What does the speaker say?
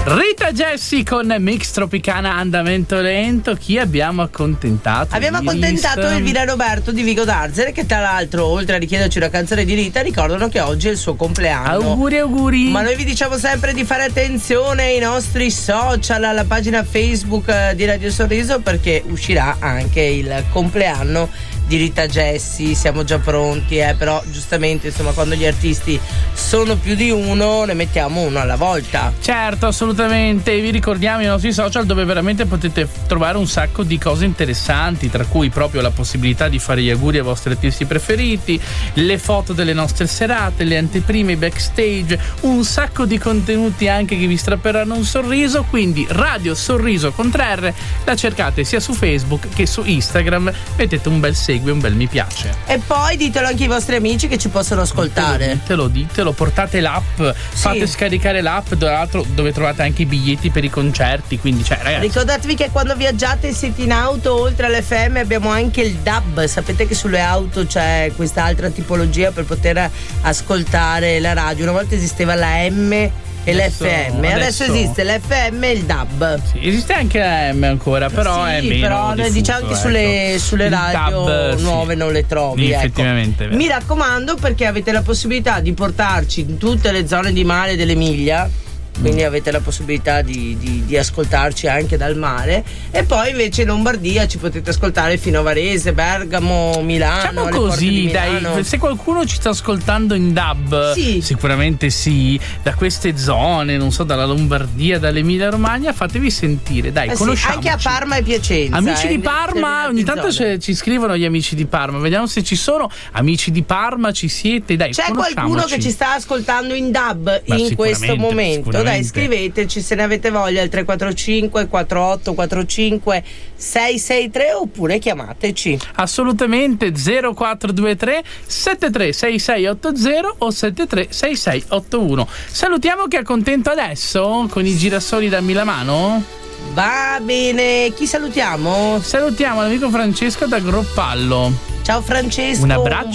Rita Jessie con Mix Tropicana Andamento Lento. Chi abbiamo accontentato? Abbiamo accontentato Elvira Roberto di Vigo d'Arzere, che tra l'altro, oltre a richiederci una canzone di Rita, ricordano che oggi è il suo compleanno. Auguri. Ma noi vi diciamo sempre di fare attenzione ai nostri social, alla pagina Facebook di Radio Sorriso, perché uscirà anche il compleanno di Rita Jessie. Siamo già pronti, però giustamente, insomma, quando gli artisti sono più di uno, ne mettiamo uno alla volta. Certo, assolutamente. Vi ricordiamo i nostri social, dove veramente potete trovare un sacco di cose interessanti, tra cui proprio la possibilità di fare gli auguri ai vostri artisti preferiti, le foto delle nostre serate, le anteprime, i backstage, un sacco di contenuti anche che vi strapperanno un sorriso. Quindi Radio Sorriso con 3R, la cercate sia su Facebook che su Instagram, mettete un bel segui, un bel mi piace. E poi ditelo anche ai vostri amici che ci possono ascoltare. Ditelo, portate l'app, fate scaricare l'app, tra l'altro, dove trovate anche i biglietti per i concerti. Quindi, ragazzi, ricordatevi che quando viaggiate e siete in auto, oltre all'FM abbiamo anche il DAB. Sapete che sulle auto c'è questa altra tipologia per poter ascoltare la radio. Una volta esisteva la M e l'FM, adesso esiste l'FM e il DAB. Sì, esiste anche la M ancora, però è meno però diffuso, diciamo che sulle radio DAB, nuove non le trovi. Effettivamente, ecco. Mi raccomando, perché avete la possibilità di portarci in tutte le zone di mare dell'Emilia. Quindi avete la possibilità di ascoltarci anche dal mare. E poi invece in Lombardia ci potete ascoltare fino a Varese, Bergamo, Milano. Facciamo così, dai, se qualcuno ci sta ascoltando in DAB, sicuramente da queste zone, non so, dalla Lombardia, dall'Emilia Romagna, fatevi sentire, dai, conosciamoci. Anche a Parma e Piacenza. Amici di Parma, ogni tanto ci scrivono gli amici di Parma, vediamo se ci sono amici di Parma, ci siete, dai. C'è qualcuno che ci sta ascoltando in DAB in questo momento? Dai, scriveteci se ne avete voglia al 345 48 45 663 oppure chiamateci. Assolutamente, 0423 736680 o 736681. Salutiamo chi è contento adesso con i girasoli dammi la mano. Va bene, chi salutiamo? Salutiamo l'amico Francesco da Groppallo. Ciao Francesco, un abbraccio.